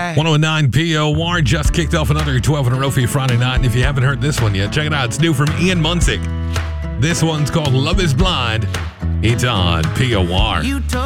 109 POR just kicked off another 12 in a row for you Friday night. And if you haven't heard this one yet, check it out. It's new from Ian Munsick. This one's called Love is Blind. It's on POR.